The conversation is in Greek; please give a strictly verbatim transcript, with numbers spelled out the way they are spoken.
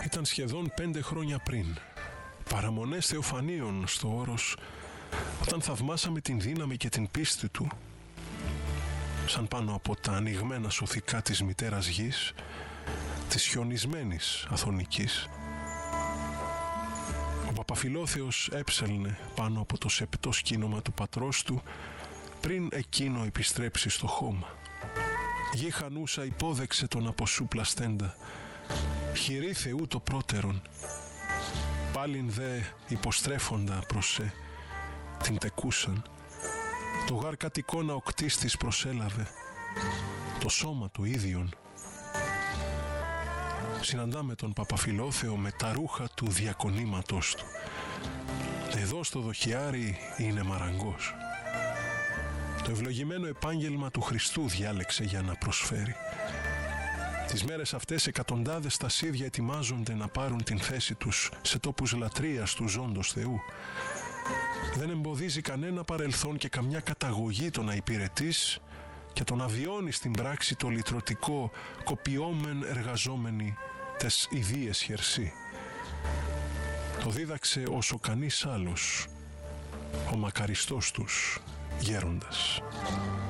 Ήταν σχεδόν πέντε χρόνια πριν. Παραμονές Θεοφανίων στο Όρος, όταν θαυμάσαμε την δύναμη και την πίστη του, σαν πάνω από τα ανοιγμένα σωθικά της μητέρας γης, της χιονισμένης Αθωνικής. Ο Παπαφιλόθεος έψελνε πάνω από το σεπτό σκήνομα του πατρός του πριν εκείνο επιστρέψει στο χώμα. Γη Χανούσα υπόδεξε τον από σου πλαστέντα, χειρή Θεού το πρώτερον, πάλιν δε υποστρέφοντα προς σε την τεκούσαν, το γάρ κατ' εικόνα ο κτίστης προσέλαβε, το σώμα του ίδιον. Συναντάμε τον Παπαφιλόθεο με τα ρούχα του διακονήματος του. Εδώ στο δοχιάρι είναι μαραγκός. Το ευλογημένο επάγγελμα του Χριστού διάλεξε για να προσφέρει. Τις μέρες αυτές εκατοντάδες στασίδια ετοιμάζονται να πάρουν την θέση τους σε τόπους λατρείας του ζώντος Θεού. Δεν εμποδίζει κανένα παρελθόν και καμιά καταγωγή το να υπηρετείς και το να βιώνει στην πράξη το λυτρωτικό κοπιόμεν εργαζόμενοι τες ιδίες χερσί. Το δίδαξε όσο κανείς άλλος ο μακαριστός τους γέροντας.